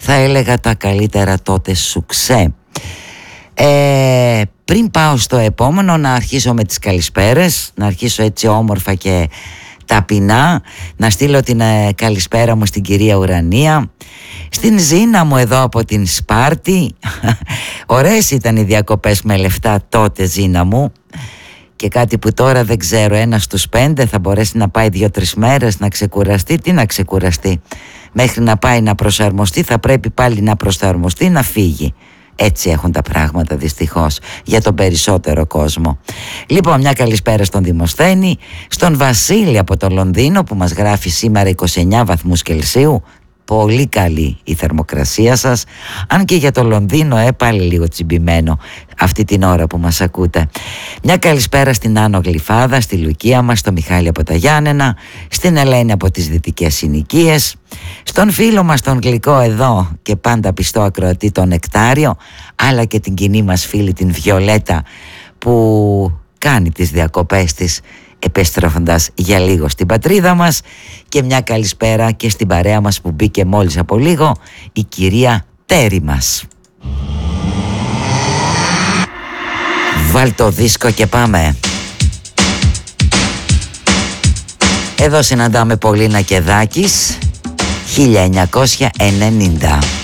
θα έλεγα τα καλύτερα τότε σουξέ. Πριν πάω στο επόμενο, να αρχίσω με τις καλησπέρες, να αρχίσω έτσι όμορφα και ταπεινά, να στείλω την καλησπέρα μου στην κυρία Ουρανία, στην Ζήνα μου εδώ από την Σπάρτη. Ωραίες ήταν οι διακοπές με λεφτά τότε, Ζήνα μου, και κάτι που τώρα δεν ξέρω, 1 στους 5 θα μπορέσει να πάει 2-3 μέρες να ξεκουραστεί. Τι να ξεκουραστεί? Μέχρι να πάει να προσαρμοστεί θα πρέπει πάλι να προσαρμοστεί, να φύγει. Έτσι έχουν τα πράγματα δυστυχώς για τον περισσότερο κόσμο. Λοιπόν, μια καλησπέρα στον Δημοσθένη, στον Βασίλη από το Λονδίνο που μας γράφει σήμερα 29 βαθμούς Κελσίου. Πολύ καλή η θερμοκρασία σας, αν και για το Λονδίνο πάλι λίγο τσιμπημένο αυτή την ώρα που μας ακούτε. Μια καλησπέρα στην Άνω Γλυφάδα, στη Λουκία μας, στο Μιχάλη από τα Γιάννενα, στην Ελένη από τις Δυτικές Συνοικίες, στον φίλο μας τον Γλυκό εδώ και πάντα πιστό ακροατή τον Νεκτάριο, αλλά και την κοινή μας φίλη την Βιολέτα που κάνει τις διακοπές της επιστρέφοντας για λίγο στην πατρίδα μας. Και μια καλησπέρα και στην παρέα μας που μπήκε μόλις από λίγο, η κυρία Τέρη μας. Βάλ το δίσκο και πάμε. Εδώ συναντάμε Πολίνα Κεδάκης, 1990.